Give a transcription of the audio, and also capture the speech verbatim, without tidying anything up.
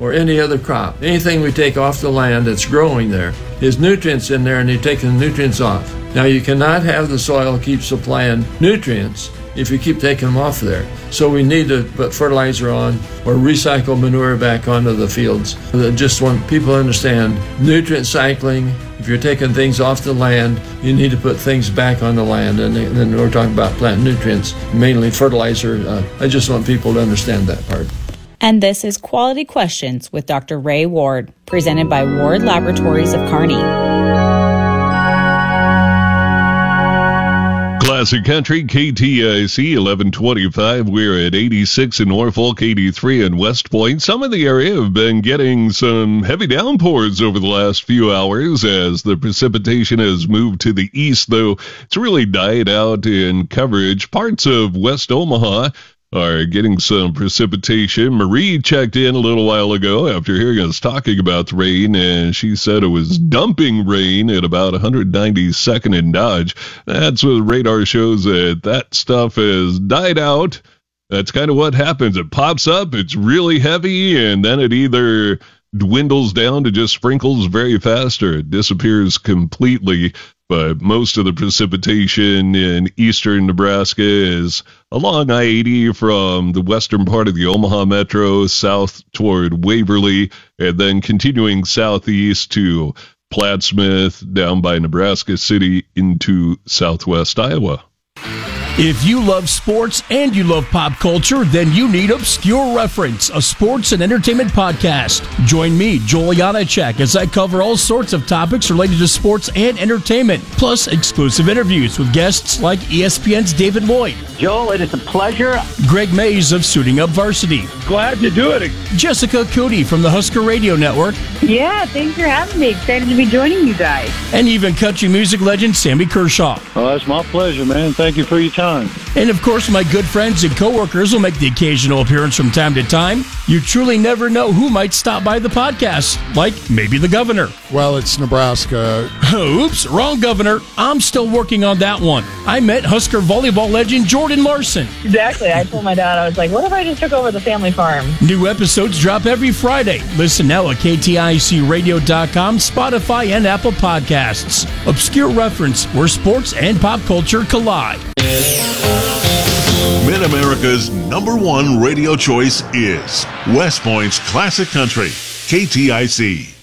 or any other crop, anything we take off the land that's growing there, is nutrients in there and you're taking the nutrients off. Now you cannot have the soil keep supplying nutrients if you keep taking them off there. So we need to put fertilizer on or recycle manure back onto the fields. I just want people to understand nutrient cycling. If you're taking things off the land, you need to put things back on the land. And then we're talking about plant nutrients, mainly fertilizer. Uh, I just want people to understand that part. And this is Quality Questions with Doctor Ray Ward, presented by Ward Laboratories of Kearney. Classic Country, K T I C, eleven twenty-five. We're at eighty-six in Norfolk, eighty-three in West Point. Some of the area have been getting some heavy downpours over the last few hours as the precipitation has moved to the east, though it's really died out in coverage. Parts of West Omaha are getting some precipitation. Marie checked in a little while ago after hearing us talking about the rain, and she said it was dumping rain at about one ninety-second in Dodge. That's what radar shows, that that stuff has died out. That's kind of what happens. It pops up, it's really heavy, and then it either dwindles down to just sprinkles very fast or it disappears completely. But most of the precipitation in eastern Nebraska is along I eighty from the western part of the Omaha Metro south toward Waverly, and then continuing southeast to Plattsmouth down by Nebraska City into southwest Iowa. If you love sports and you love pop culture, then you need Obscure Reference, a sports and entertainment podcast. Join me, Joel Janacek, as I cover all sorts of topics related to sports and entertainment, plus exclusive interviews with guests like E S P N's David Lloyd. Joel, it is a pleasure. Greg Mays of Suiting Up Varsity. Glad to do it. Jessica Cootie from the Husker Radio Network. Yeah, thanks for having me. Excited to be joining you guys. And even country music legend Sammy Kershaw. Oh, that's my pleasure, man. Thank you for your time. And of course, my good friends and coworkers will make the occasional appearance from time to time. You truly never know who might stop by the podcast, like maybe the governor. Well, it's Nebraska. Oops, wrong governor. I'm still working on that one. I met Husker volleyball legend Jordan Larson. Exactly. I told my dad, I was like, what if I just took over the family farm? New episodes drop every Friday. Listen now at K T I C radio dot com, Spotify, and Apple Podcasts. Obscure Reference, where sports and pop culture collide. Mid-America's number one radio choice is West Point's Classic Country, K T I C.